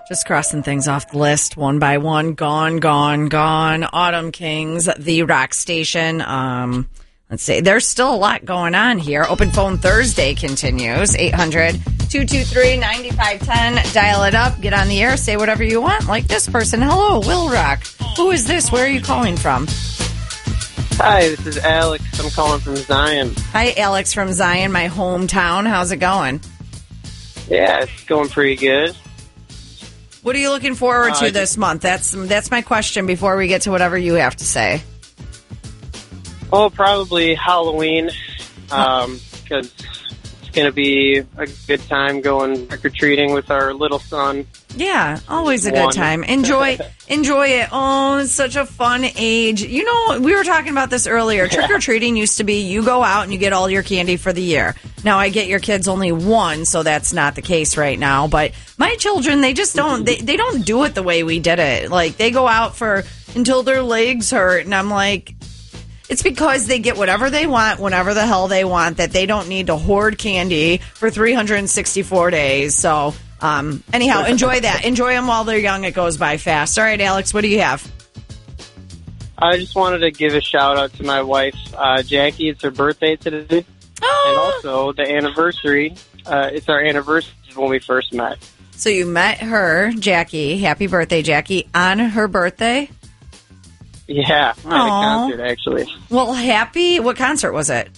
Just crossing things off the list one by one. Gone, gone, gone. Autumn Kings, the rock station. Let's see. There's still a lot going on here. Open Phone Thursday continues. 800-223-9510. Dial it up. Get on the air. Say whatever you want. Like this person. Hello, Will Rock. Who is this? Where are you calling from? Hi, this is Alex. I'm calling from Zion. Hi, Alex from Zion, my hometown. How's it going? Yeah, it's going pretty good. What are you looking forward to this month? That's my question before we get to whatever you have to say. Oh, probably Halloween, because it's going to be a good time going trick-or-treating with our little son. Yeah, always a good time. Enjoy it. Oh, it's such a fun age. You know, we were talking about this earlier. Trick-or-treating used to be you go out and you get all your candy for the year. Now, I get your kids only one, so that's not the case right now. But my children, they just don't, they don't do it the way we did it. Like, they go out until their legs hurt, and I'm like, it's because they get whatever they want, whenever the hell they want, that they don't need to hoard candy for 364 days. So, anyhow, enjoy that. Enjoy them while they're young. It goes by fast. All right, Alex, what do you have? I just wanted to give a shout-out to my wife, Jackie. It's her birthday today. Oh. And also the anniversary. It's our anniversary when we first met. So you met her, Jackie. Happy birthday, Jackie, on her birthday? Yeah, at a concert, actually. Well, what concert was it?